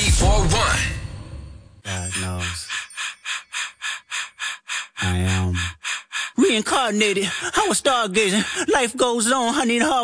941. God knows. I am reincarnated. I was stargazing. Life goes on. I need hard.